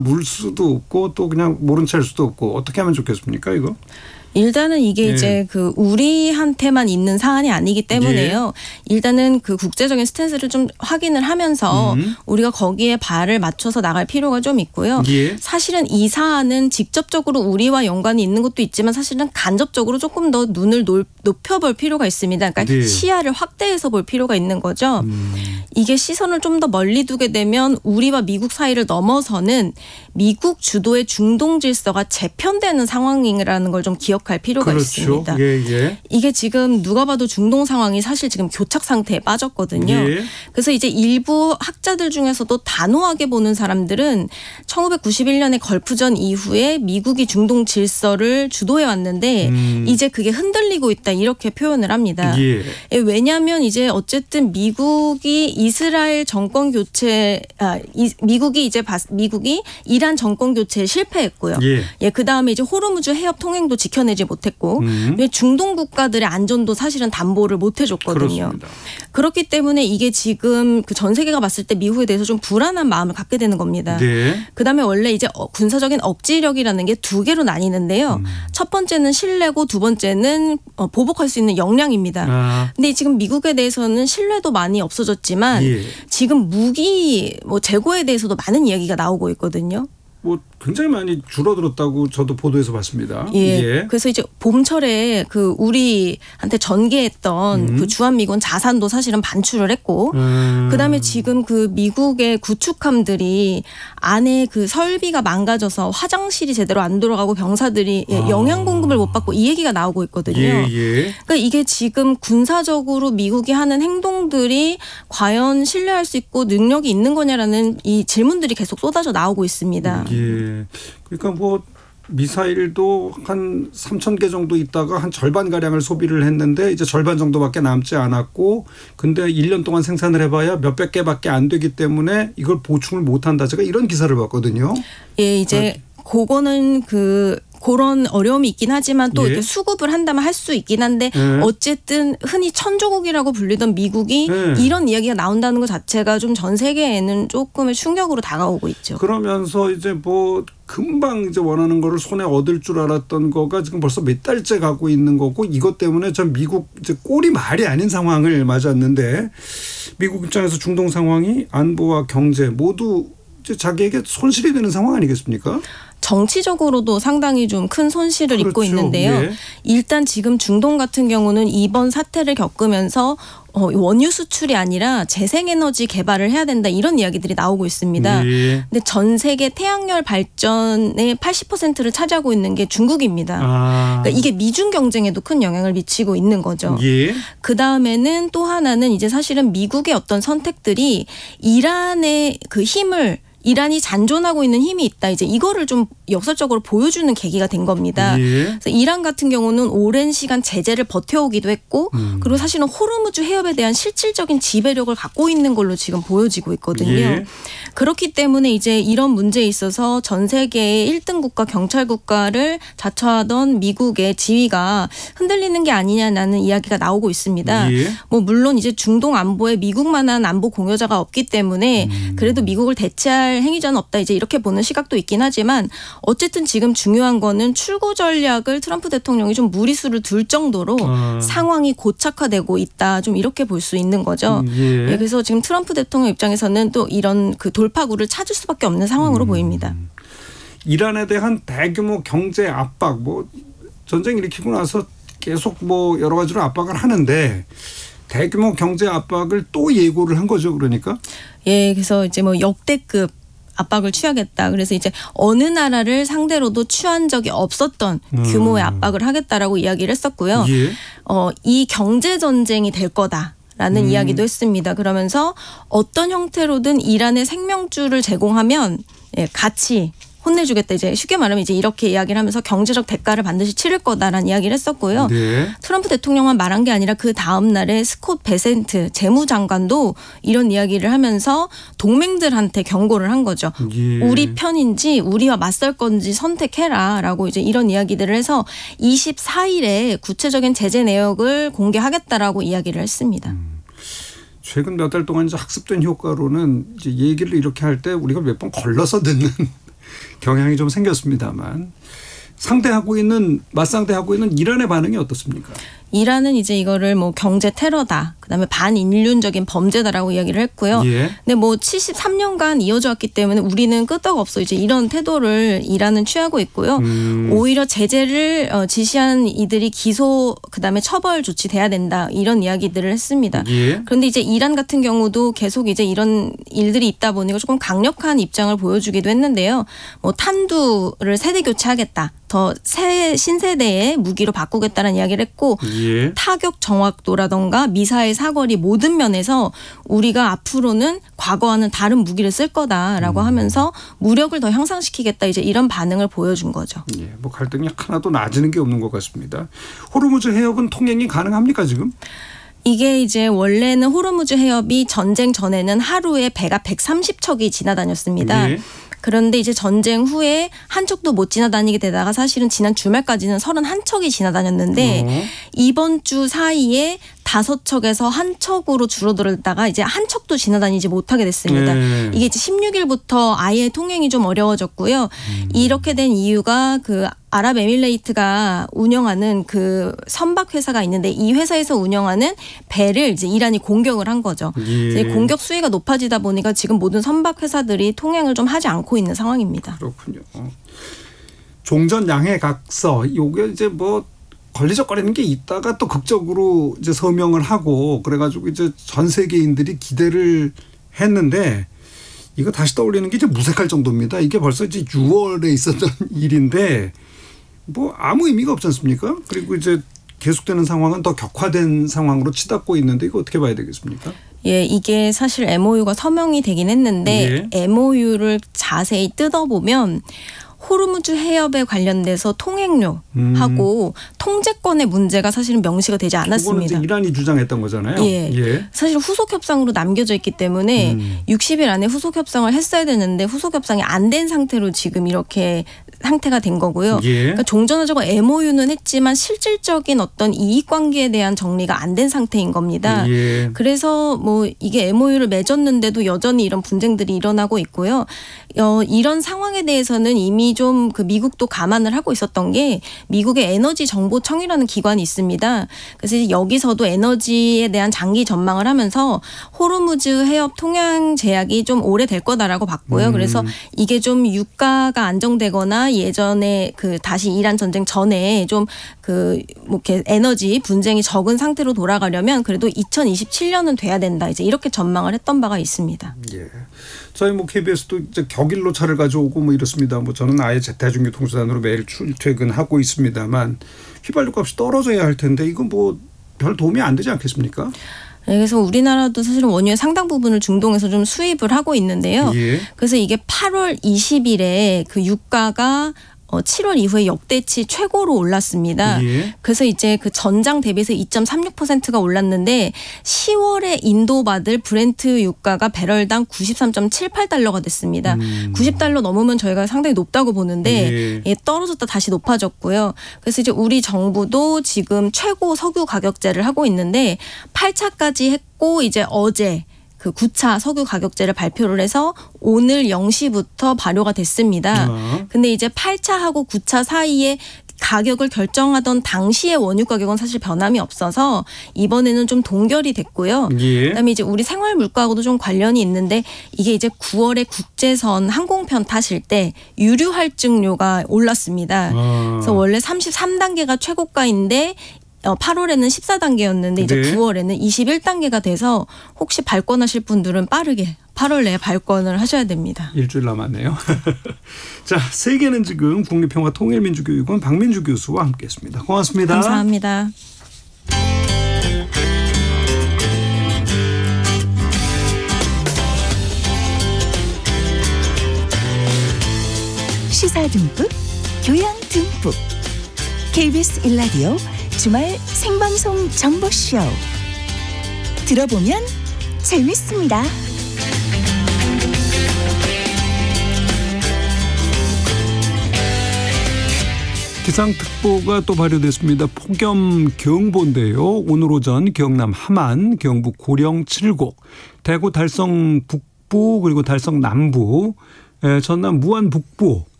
물 수도 없고 또 그냥 모른 채 할 수도 없고 어떻게 하면 좋겠습니까 이거? 일단은 이게 이제 그 우리한테만 있는 사안이 아니기 때문에요. 일단은 그 국제적인 스탠스를 좀 확인을 하면서 우리가 거기에 발을 맞춰서 나갈 필요가 좀 있고요. 사실은 이 사안은 직접적으로 우리와 연관이 있는 것도 있지만 사실은 간접적으로 조금 더 눈을 높여볼 필요가 있습니다. 그러니까 시야를 확대해서 볼 필요가 있는 거죠. 이게 시선을 좀 더 멀리 두게 되면 우리와 미국 사이를 넘어서는 미국 주도의 중동 질서가 재편되는 상황이라는 걸 좀 기억할 필요가 있습니다. 이게 지금 누가 봐도 중동 상황이 사실 지금 교착 상태에 빠졌거든요. 그래서 이제 일부 학자들 중에서도 단호하게 보는 사람들은 1991년에 걸프전 이후에 미국이 중동 질서를 주도해 왔는데 이제 그게 흔들리고 있다 이렇게 표현을 합니다. 왜냐하면 이제 어쨌든 미국이 이스라엘 정권 교체, 미국이 이란 정권 교체에 실패했고요. 그 다음에 이제 호르무즈 해협 통행도 지켜내지 못했고 중동 국가들의 안전도 사실은 담보를 못 해줬거든요. 그렇기 때문에 이게 지금 그 전 세계가 봤을 때 미국에 대해서 좀 불안한 마음을 갖게 되는 겁니다. 그 다음에 원래 이제 군사적인 억지력이라는 게 두 개로 나뉘는데요. 첫 번째는 신뢰고 두 번째는 보복할 수 있는 역량입니다. 근데 지금 미국에 대해서는 신뢰도 많이 없어졌지만 지금 무기 재고에 대해서도 많은 이야기가 나오고 있거든요. 굉장히 많이 줄어들었다고 저도 보도에서 봤습니다. 그래서 이제 봄철에 그 우리한테 전개했던 그 주한미군 자산도 사실은 반출을 했고, 그다음에 지금 그 미국의 구축함들이 안에 그 설비가 망가져서 화장실이 제대로 안 돌아가고 병사들이 영양 공급을 못 받고 이 얘기가 나오고 있거든요. 그러니까 이게 지금 군사적으로 미국이 하는 행동들이 과연 신뢰할 수 있고 능력이 있는 거냐라는 이 질문들이 계속 쏟아져 나오고 있습니다. 그러니까 미사일도 한 3,000개 정도 있다가 한 절반가량을 소비를 했는데 이제 절반 정도밖에 남지 않았고 근데 1년 동안 생산을 해봐야 몇백 개밖에 안 되기 때문에 이걸 보충을 못한다. 제가 이런 기사를 봤거든요. 이제 그거는 그런 어려움이 있긴 하지만 또 이렇게 수급을 한다면 할 수 있긴 한데 어쨌든 흔히 천조국이라고 불리던 미국이 이런 이야기가 나온다는 것 자체가 좀 전 세계에는 조금의 충격으로 다가오고 있죠. 그러면서 이제 금방 이제 원하는 거를 손에 얻을 줄 알았던 거가 지금 벌써 몇 달째 가고 있는 거고 이것 때문에 전 미국 이제 꼴이 말이 아닌 상황을 맞았는데 미국 입장에서 중동 상황이 안보와 경제 모두 이제 자기에게 손실이 되는 상황 아니겠습니까? 정치적으로도 상당히 좀 큰 손실을 입고 있는데요. 일단 지금 중동 같은 경우는 이번 사태를 겪으면서 원유 수출이 아니라 재생에너지 개발을 해야 된다 이런 이야기들이 나오고 있습니다. 근데 전 세계 태양열 발전의 80%를 차지하고 있는 게 중국입니다. 그러니까 이게 미중 경쟁에도 큰 영향을 미치고 있는 거죠. 그다음에는 또 하나는 이제 사실은 미국의 어떤 선택들이 이란의 그 힘을 이란이 잔존하고 있는 힘이 있다. 이제 이거를 좀 역설적으로 보여주는 계기가 된 겁니다. 그래서 이란 같은 경우는 오랜 시간 제재를 버텨오기도 했고 그리고 사실은 호르무즈 해협에 대한 실질적인 지배력을 갖고 있는 걸로 지금 보여지고 있거든요. 그렇기 때문에 이제 이런 문제에 있어서 전 세계의 1등 국가 경찰 국가를 자처하던 미국의 지위가 흔들리는 게 아니냐라는 이야기가 나오고 있습니다. 물론 이제 중동 안보에 미국만한 안보 공여자가 없기 때문에 그래도 미국을 대체할 행위자는 없다. 이제 이렇게 보는 시각도 있긴 하지만 어쨌든 지금 중요한 거는 출구 전략을 트럼프 대통령이 좀 무리수를 둘 정도로 상황이 고착화되고 있다. 좀 이렇게 볼 수 있는 거죠. 그래서 지금 트럼프 대통령 입장에서는 또 이런 그 돌파구를 찾을 수밖에 없는 상황으로 보입니다. 이란에 대한 대규모 경제 압박, 전쟁 일으키고 나서 계속 여러 가지로 압박을 하는데 대규모 경제 압박을 또 예고를 한 거죠, 그러니까? 그래서 이제 역대급 압박을 취하겠다. 그래서 이제 어느 나라를 상대로도 취한 적이 없었던 규모의 압박을 하겠다라고 이야기를 했었고요. 이 경제 전쟁이 될 거다라는 이야기도 했습니다. 그러면서 어떤 형태로든 이란의 생명줄을 제공하면 같이 혼내주겠다. 이제 쉽게 말하면 이제 이렇게 이야기를 하면서 경제적 대가를 반드시 치를 거다라는 이야기를 했었고요. 트럼프 대통령만 말한 게 아니라 그 다음 날에 스콧 베센트 재무장관도 이런 이야기를 하면서 동맹들한테 경고를 한 거죠. 우리 편인지 우리와 맞설 건지 선택해라라고 이제 이런 이야기들을 해서 24일에 구체적인 제재 내역을 공개하겠다라고 이야기를 했습니다. 최근 몇 달 동안 이제 학습된 효과로는 이제 얘기를 이렇게 할 때 우리가 몇 번 걸러서 듣는 경향이 좀 생겼습니다만 맞상대하고 있는 이란의 반응이 어떻습니까? 이란은 이제 이거를 뭐 경제 테러다, 그다음에 반인륜적인 범죄다라고 이야기를 했고요. 예. 근데 뭐 73년간 이어져 왔기 때문에 우리는 끄떡없어 이제 이런 태도를 이란은 취하고 있고요. 오히려 제재를 지시한 이들이 기소, 그다음에 처벌 조치돼야 된다, 이런 이야기들을 했습니다. 예. 그런데 이제 이란 같은 경우도 계속 이제 이런 일들이 있다 보니까 조금 강력한 입장을 보여주기도 했는데요. 뭐 탄두를 세대 교체하겠다, 더 신세대의 무기로 바꾸겠다는 이야기를 했고, 예. 타격 정확도라던가 미사일 사거리 모든 면에서 우리가 앞으로는 과거와는 다른 무기를 쓸 거다라고 하면서 무력을 더 향상시키겠다, 이제 이런 반응을 보여준 거죠. 예, 뭐 갈등이 하나도 나아지는 게 없는 것 같습니다. 호르무즈 해협은 통행이 가능합니까 지금? 이게 이제 원래는 호르무즈 해협이 전쟁 전에는 하루에 배가 130척이 지나다녔습니다. 예. 그런데 이제 전쟁 후에 한 척도 못 지나다니게 되다가 사실은 지난 주말까지는 31척이 지나다녔는데 이번 주 사이에 5척에서 한 척으로 줄어들다가 이제 한 척도 지나다니지 못하게 됐습니다. 이게 이제 16일부터 아예 통행이 좀 어려워졌고요. 이렇게 된 이유가 그 아랍에미레이트가 운영하는 그 선박 회사가 있는데 이 회사에서 운영하는 배를 이제 이란이 공격을 한 거죠. 예. 이제 공격 수위가 높아지다 보니까 지금 모든 선박 회사들이 통행을 좀 하지 않고 있는 상황입니다. 그렇군요. 종전 양해 각서, 요게 이제 뭐 걸리적거리는 게 있다가 또 극적으로 이제 서명을 하고 그래가지고 이제 전 세계인들이 기대를 했는데 이거 다시 떠올리는 게 이제 무색할 정도입니다. 이게 벌써 이제 6월에 있었던 일인데 뭐 아무 의미가 없지 않습니까? 그리고 이제 계속되는 상황은 더 격화된 상황으로 치닫고 있는데 이거 어떻게 봐야 되겠습니까? 예, 이게 사실 MOU가 서명이 되긴 했는데 MOU를 자세히 뜯어보면 호르무즈 해협에 관련돼서 통행료하고 통제권의 문제가 사실은 명시가 되지 않았습니다. 그거는 이제 이란이 주장했던 거잖아요. 예. 사실 후속 협상으로 남겨져 있기 때문에 60일 안에 후속 협상을 했어야 되는데 후속 협상이 안 된 상태로 지금 이렇게 상태가 된 거고요. 그러니까 종전하자고 MOU는 했지만 실질적인 어떤 이익관계에 대한 정리가 안 된 상태인 겁니다. 그래서 뭐 이게 MOU를 맺었는데도 여전히 이런 분쟁들이 일어나고 있고요. 이런 상황에 대해서는 이미 좀 그 미국도 감안을 하고 있었던 게 미국의 에너지 정보청이라는 기관이 있습니다. 그래서 이제 여기서도 에너지에 대한 장기 전망을 하면서 호르무즈 해협 통행 제약이 좀 오래될 거다라고 봤고요. 그래서 이게 좀 유가가 안정되거나 예전에 그 다시 이란 전쟁 전에 좀 그 뭐 이렇게 에너지 분쟁이 적은 상태로 돌아가려면 그래도 2027년은 돼야 된다, 이제 이렇게 전망을 했던 바가 있습니다. 예. 저희 뭐 KBS도 이제 격일로 차를 가져오고 뭐 이렇습니다. 뭐 저는 아예 대중교통수단으로 매일 출퇴근하고 있습니다만 휘발유 값이 떨어져야 할 텐데 이건 뭐 별 도움이 안 되지 않겠습니까? 네, 그래서 우리나라도 사실은 원유의 상당 부분을 중동에서 좀 수입을 하고 있는데요. 그래서 이게 8월 20일에 그 유가가 7월 이후에 역대치 최고로 올랐습니다. 그래서 이제 그 전장 대비해서 2.36%가 올랐는데 10월에 인도받을 브렌트 유가가 배럴당 93.78달러가 됐습니다. 90달러 넘으면 저희가 상당히 높다고 보는데 떨어졌다 다시 높아졌고요. 그래서 이제 우리 정부도 지금 최고 석유 가격제를 하고 있는데 8차까지 했고 이제 어제 그 9차 석유 가격제를 발표를 해서 오늘 0시부터 발효가 됐습니다. 근데 이제 8차하고 9차 사이에 가격을 결정하던 당시의 원유 가격은 사실 변함이 없어서 이번에는 좀 동결이 됐고요. 그다음에 이제 우리 생활 물가하고도 좀 관련이 있는데 이게 이제 9월에 국제선 항공편 타실 때 유류 할증료가 올랐습니다. 그래서 원래 33단계가 최고가인데 8월에는 14단계였는데 이제 9월에는 21단계가 돼서 혹시 발권하실 분들은 빠르게 8월 내에 발권을 하셔야 됩니다. 일주일 남았네요. 자, 세계는 지금 국립평화통일민주교육원 박민주 교수와 함께했습니다. 고맙습니다. 감사합니다. 시사 듬뿍, 교양 듬뿍. KBS 1라디오 주말 생방송 정보쇼. 들어보면 재밌습니다. 기상특보가 또 발효됐습니다. 폭염 경보인데요. 오늘 오전 경남 함안, 경북 고령 칠곡, 대구 달성 북부 그리고 달성 남부, 전남 무안 북부